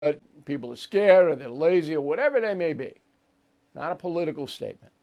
people are scared or they're lazy or whatever they may be. Not a political statement.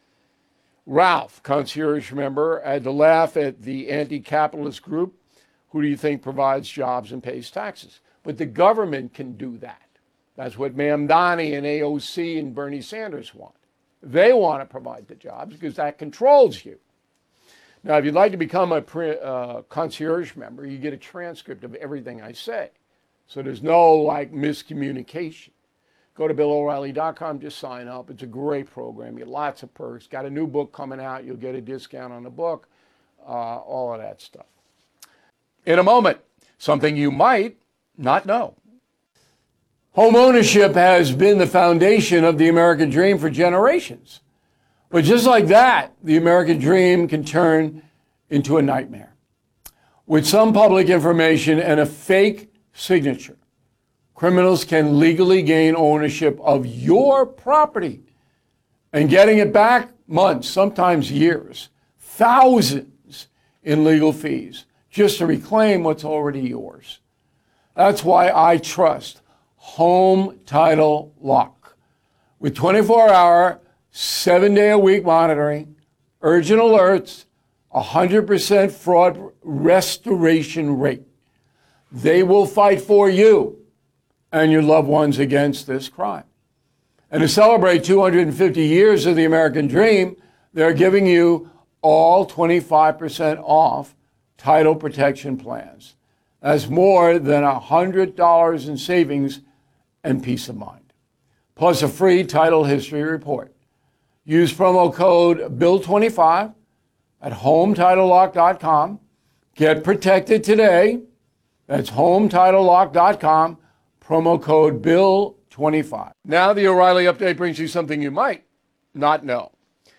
Ralph, concierge member, had to laugh at the anti-capitalist group. Who do you think provides jobs and pays taxes? But the government can do that. That's what Mamdani and AOC and Bernie Sanders want. They want to provide the jobs because that controls you. Now, if you'd like to become a concierge member, you get a transcript of everything I say. So there's no miscommunication. Go to BillO'Reilly.com, just sign up. It's a great program. You get lots of perks. Got a new book coming out. You'll get a discount on the book, all of that stuff. In a moment, something you might not know. Home ownership has been the foundation of the American dream for generations. But just like that, the American dream can turn into a nightmare. With some public information and a fake signature, criminals can legally gain ownership of your property and getting it back months, sometimes years, thousands in legal fees just to reclaim what's already yours. That's why I trust Home Title Lock. With 24-hour, 7-day-a-week monitoring, urgent alerts, 100% fraud restoration rate. They will fight for you and your loved ones against this crime. And to celebrate 250 years of the American dream, they're giving you all 25% off title protection plans. That's more than $100 in savings and peace of mind. Plus a free title history report. Use promo code BILL25 at HomeTitleLock.com. Get protected today. That's HomeTitleLock.com. Promo code BILL25. Now the O'Reilly Update brings you something you might not know.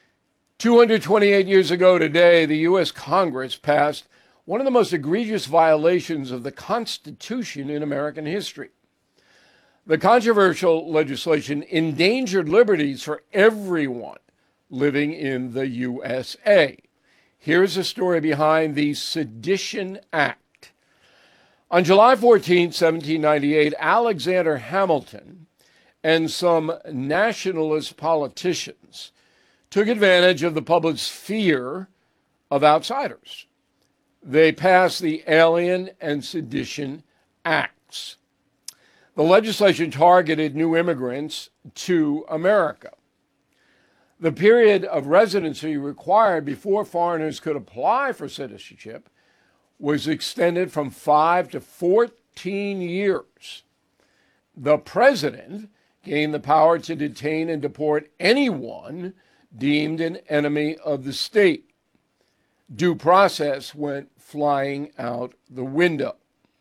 228 years ago today, the U.S. Congress passed one of the most egregious violations of the Constitution in American history. The controversial legislation endangered liberties for everyone living in the USA. Here's the story behind the Sedition Act. On July 14, 1798, Alexander Hamilton and some nationalist politicians took advantage of the public's fear of outsiders. They passed the Alien and Sedition Acts. The legislation targeted new immigrants to America. The period of residency required before foreigners could apply for citizenship was extended from 5 to 14 years. The president gained the power to detain and deport anyone deemed an enemy of the state. Due process went flying out the window.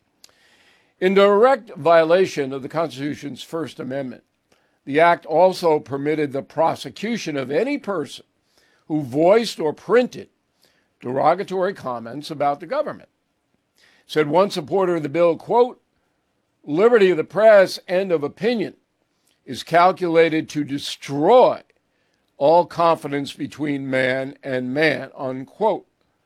In direct violation of the Constitution's First Amendment, the act also permitted the prosecution of any person who voiced or printed derogatory comments about the government. Said one supporter of the bill, quote, "Liberty of the press and of opinion is calculated to destroy all confidence between man and man," unquote.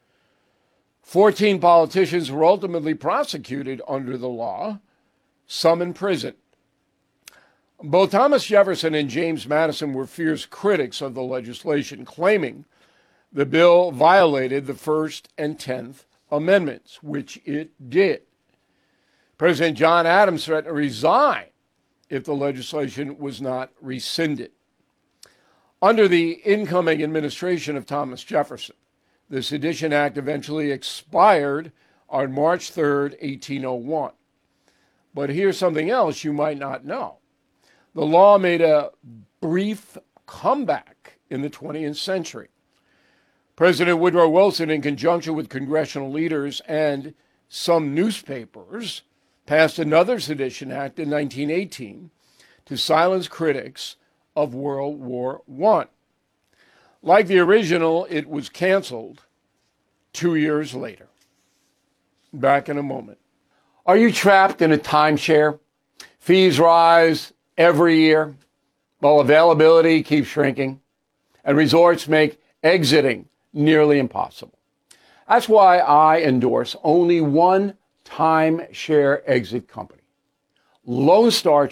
14 politicians were ultimately prosecuted under the law, some in prison. Both Thomas Jefferson and James Madison were fierce critics of the legislation, claiming the bill violated the First and 10th Amendments, which it did. President John Adams threatened to resign if the legislation was not rescinded. Under the incoming administration of Thomas Jefferson, the Sedition Act eventually expired on March 3rd, 1801. But here's something else you might not know. The law made a brief comeback in the 20th century. President Woodrow Wilson, in conjunction with congressional leaders and some newspapers, passed another Sedition Act in 1918 to silence critics of World War I. Like the original, it was canceled 2 years later. Back in a moment. Are you trapped in a timeshare? Fees rise every year while availability keeps shrinking, and resorts make exiting nearly impossible. That's why I endorse only one timeshare exit company, Lone Star